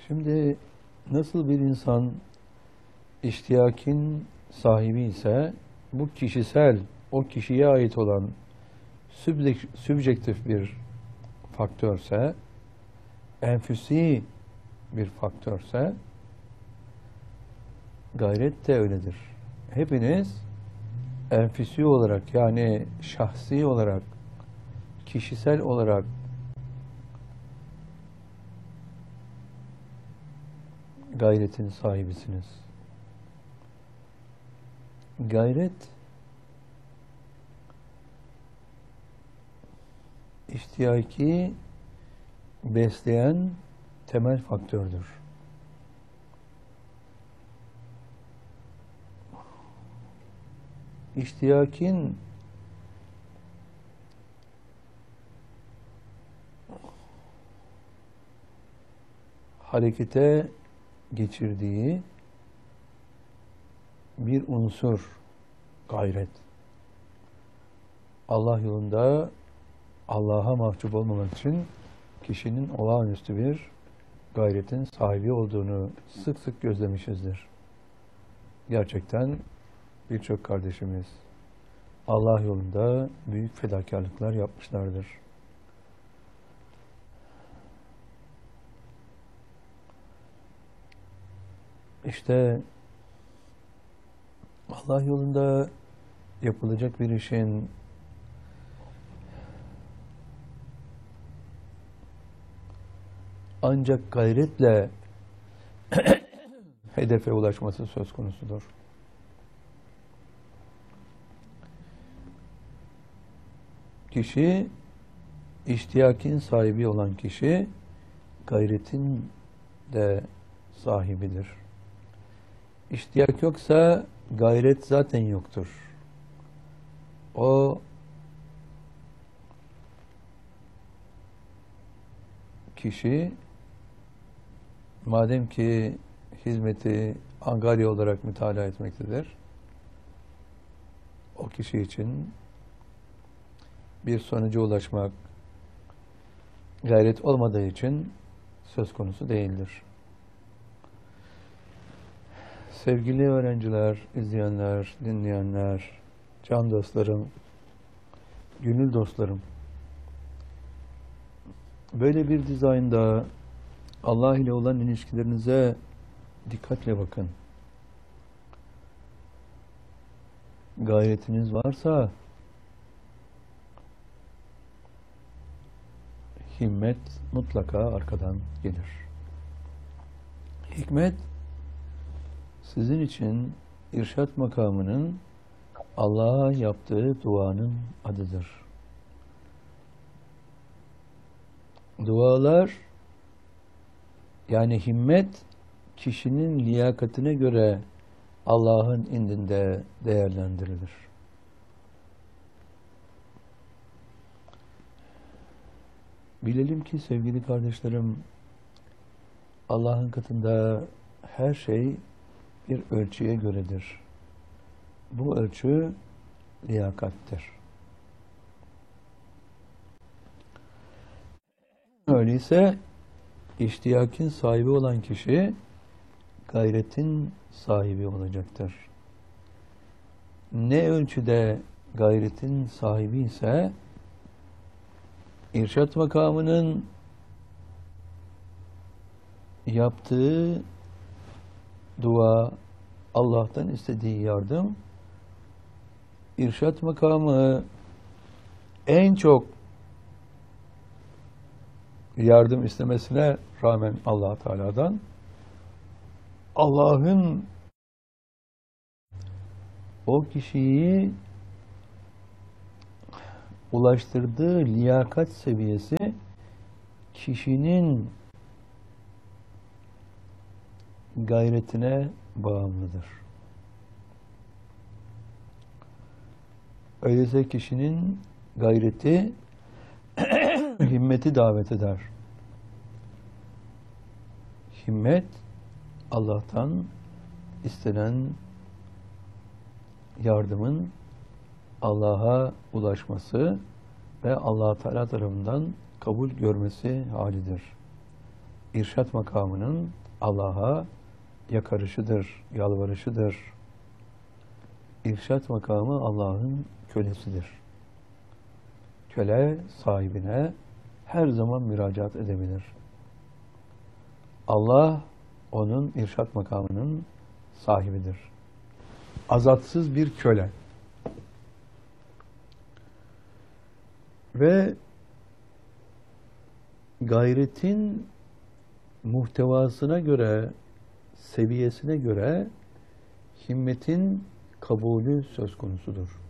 Şimdi nasıl bir insan iştiyakin sahibi ise bu kişisel, o kişiye ait olan sübjektif bir faktörse, enfüsi bir faktörse gayret de öyledir. Hepiniz enfüsi olarak yani şahsi olarak, kişisel olarak gayretin sahibisiniz. Gayret iştiyaki besleyen temel faktördür. İştiyakin harekete geçirdiği bir unsur gayret. Allah yolunda Allah'a mahcup olmamak için kişinin olağanüstü bir gayretin sahibi olduğunu sık sık gözlemişizdir. Gerçekten birçok kardeşimiz Allah yolunda büyük fedakarlıklar yapmışlardır. İşte Allah yolunda yapılacak bir işin ancak gayretle hedefe ulaşması söz konusudur. Kişi, iştiyakin sahibi olan kişi, gayretin de sahibidir. İştiyak yoksa gayret zaten yoktur. O kişi madem ki hizmeti angarya olarak mütalaa etmektedir, o kişi için bir sonuca ulaşmak gayret olmadığı için söz konusu değildir. Sevgili öğrenciler, izleyenler, dinleyenler, can dostlarım, gönül dostlarım, böyle bir dizaynda Allah ile olan ilişkilerinize dikkatle bakın. Gayretiniz varsa himmet mutlaka arkadan gelir. Hikmet sizin için irşat makamının Allah'a yaptığı duanın adıdır. Dualar yani himmet kişinin liyakatine göre Allah'ın indinde değerlendirilir. Bilelim ki sevgili kardeşlerim, Allah'ın katında her şey bir ölçüye göredir. Bu ölçü liyakattir. Öyleyse iştiyakin sahibi olan kişi gayretin sahibi olacaktır. Ne ölçüde gayretin sahibi ise irşat makamının yaptığı dua, Allah'tan istediği yardım, irşat makamı en çok yardım istemesine rağmen Allah Teala'dan Allah'ın o kişiyi ulaştırdığı liyakat seviyesi kişinin gayretine bağımlıdır. Öyleyse kişinin gayreti himmeti davet eder. Himmet Allah'tan istenen yardımın Allah'a ulaşması ve Allah Teala tarafından kabul görmesi halidir. irşat makamının Allah'a yakarışıdır, yalvarışıdır. İrşat makamı Allah'ın kölesidir. Köle sahibine her zaman müracaat edebilir. Allah onun irşat makamının sahibidir. Azatsız bir köle. Ve gayretin muhtevasına göre, seviyesine göre himmetin kabulü söz konusudur.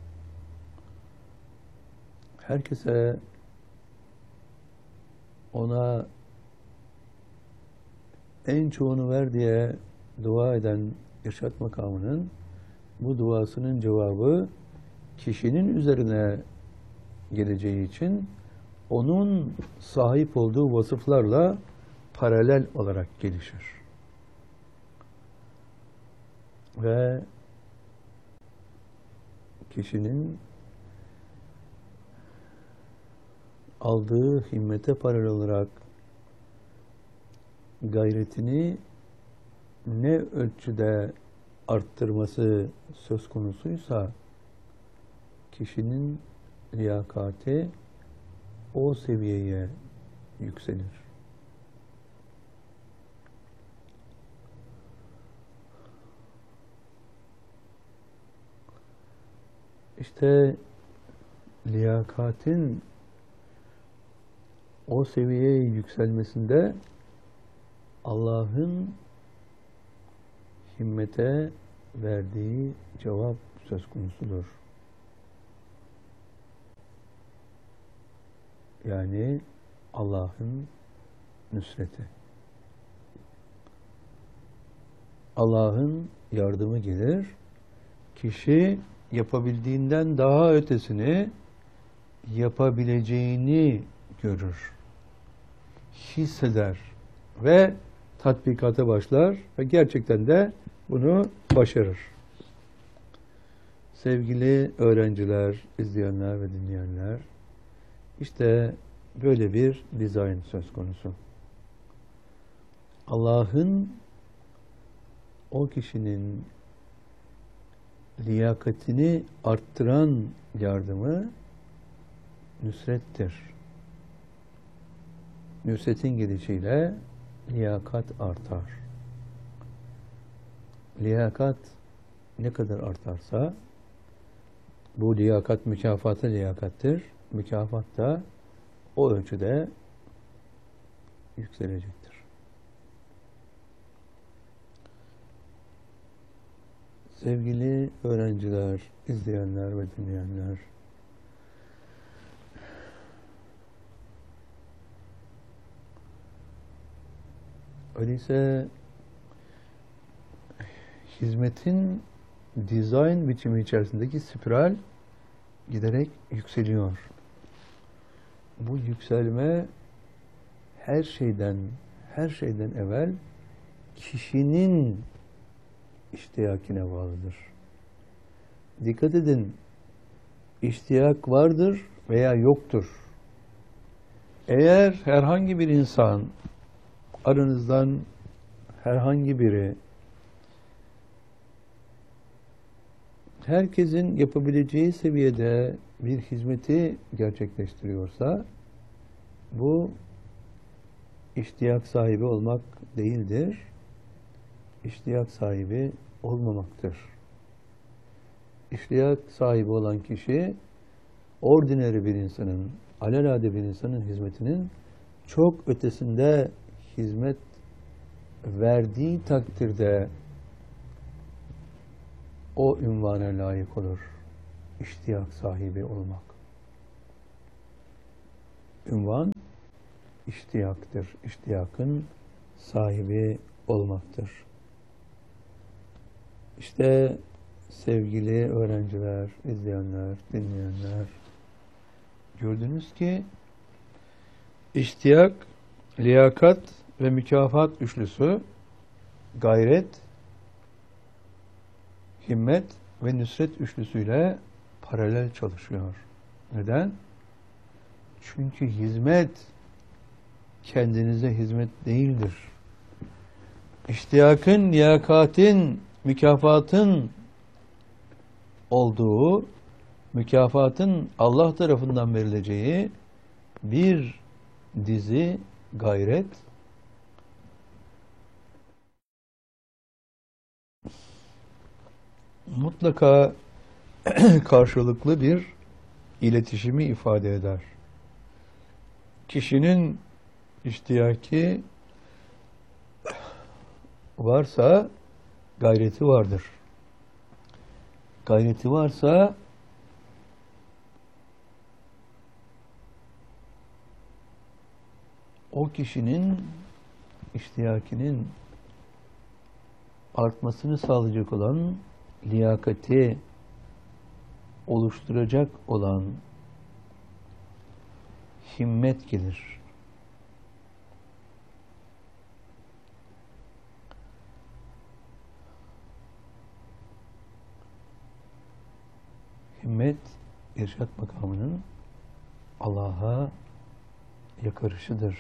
Herkese ona en çoğunu ver diye dua eden irşat makamının bu duasının cevabı kişinin üzerine geleceği için onun sahip olduğu vasıflarla paralel olarak gelişir. Ve kişinin aldığı himmete paralel olarak gayretini ne ölçüde arttırması söz konusuysa kişinin liyakati o seviyeye yükselir. İşte liyakatin o seviyeye yükselmesinde Allah'ın himmete verdiği cevap söz konusudur. Yani Allah'ın nusreti. Allah'ın yardımı gelir. Kişi yapabildiğinden daha ötesini yapabileceğini görür, hisseder ve tatbikata başlar ve gerçekten de bunu başarır. Sevgili öğrenciler, izleyenler ve dinleyenler, işte böyle bir dizayn söz konusu. Allah'ın o kişinin liyakatini arttıran yardımı nusrettir. Nusretin gelişiyle liyakat artar. Liyakat ne kadar artarsa bu liyakat mükafatı liyakattır. Mükafat da o ölçüde yükselecektir. Sevgili öğrenciler, izleyenler ve dinleyenler, öyleyse hizmetin dizayn biçimi içerisindeki spiral giderek yükseliyor. Bu yükselme her şeyden evvel kişinin iştiyakine bağlıdır. Dikkat edin, iştiyak vardır veya yoktur. Eğer herhangi bir insan, aranızdan herhangi biri, herkesin yapabileceği seviyede bir hizmeti gerçekleştiriyorsa, bu iştiyak sahibi olmak değildir, iştiyak sahibi olmamaktır. İştiyak sahibi olan kişi, ordinary bir insanın, alelade bir insanın hizmetinin çok ötesinde hizmet verdiği takdirde o ünvana layık olur. İştiyak sahibi olmak. Ünvan iştiyaktır. İştiyakın sahibi olmaktır. İşte sevgili öğrenciler, izleyenler, dinleyenler, gördünüz ki iştiyak, liyakat ve mükafat üçlüsü gayret, himmet ve nusret üçlüsüyle paralel çalışıyor. Neden? Çünkü hizmet kendinize hizmet değildir. İştiyakın, liyakatin, mükafatın olduğu, mükafatın Allah tarafından verileceği bir dizi gayret, mutlaka karşılıklı bir iletişimi ifade eder. Kişinin iştiyaki varsa gayreti vardır. Gayreti varsa o kişinin iştiyakinin artmasını sağlayacak olan, liyakati oluşturacak olan himmet gelir. Himmet, irşad makamının Allah'a yakarışıdır.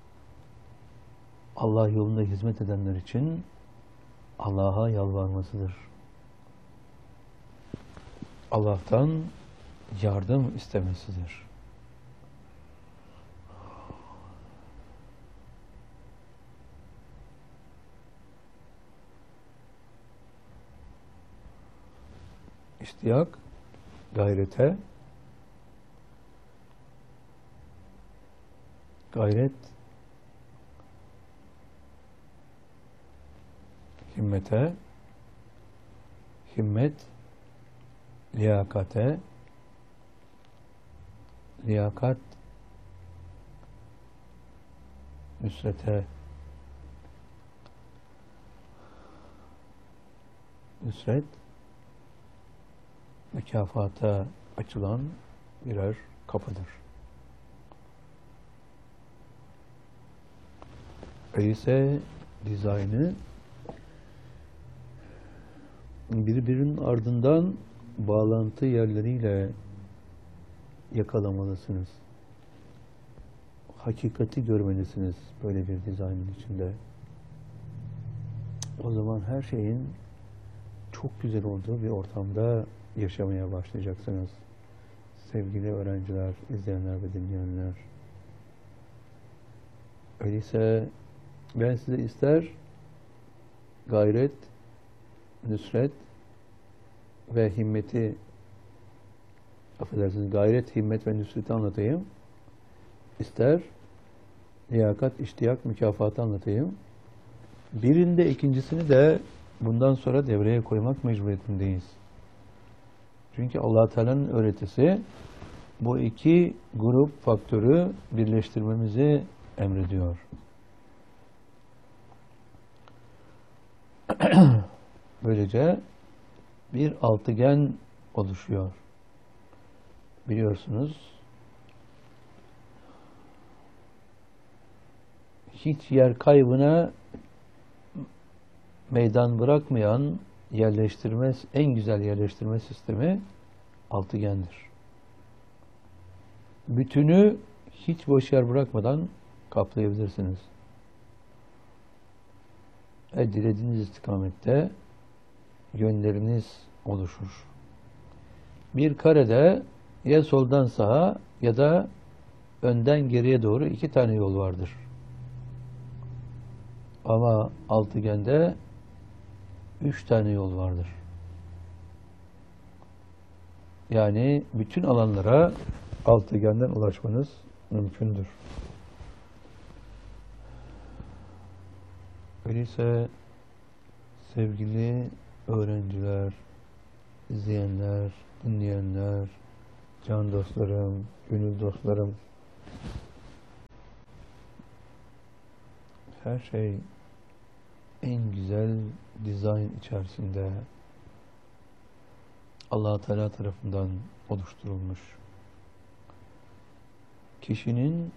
Allah yolunda hizmet edenler için Allah'a yalvarmasıdır. Allah'tan yardım istemesidir. İştiyak, gayrete, gayret, himmete, himmet, liyakate, liyakat, nüsrete, nüsret, mükafata açılan birer kapıdır. Öyleyse dizaynı birbirinin ardından bağlantı yerleriyle yakalamalısınız. Hakikati görmelisiniz böyle bir dizaynın içinde. O zaman her şeyin çok güzel olduğu bir ortamda yaşamaya başlayacaksınız. Sevgili öğrenciler, izleyenler ve dinleyenler. Öyleyse ben size ister gayret, nüsret ve himmeti, affedersiniz, gayret, himmet ve nüsreti anlatayım. İster liyakat, iştiyak, mükafatı anlatayım. Birinde ikincisini de bundan sonra devreye koymak mecburiyetindeyiz. Çünkü Allah Teala'nın öğretisi bu iki grup faktörü birleştirmemizi emrediyor. Böylece bir altıgen oluşuyor. Biliyorsunuz, hiç yer kaybına meydan bırakmayan en güzel yerleştirme sistemi altıgendir. Bütünü hiç boş yer bırakmadan kaplayabilirsiniz. Dilediğiniz istikamette yönleriniz oluşur. Bir karede ya soldan sağa ya da önden geriye doğru 2 tane yol vardır. Ama altıgende 3 tane yol vardır. Yani bütün alanlara altıgenden ulaşmanız mümkündür. Öyleyse sevgili öğrenciler, izleyenler, dinleyenler, can dostlarım, gönül dostlarım, her şey en güzel dizayn içerisinde Allah Teala tarafından oluşturulmuş. Kişinin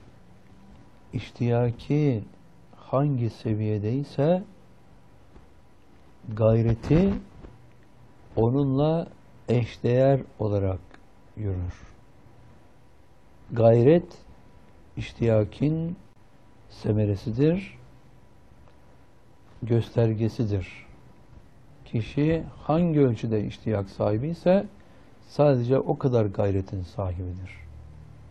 iştiyaki hangi seviyedeyse gayreti onunla eşdeğer olarak yürür. Gayret, iştiyakin semeresidir, göstergesidir. Kişi hangi ölçüde iştiyak sahibi ise sadece o kadar gayretin sahibidir.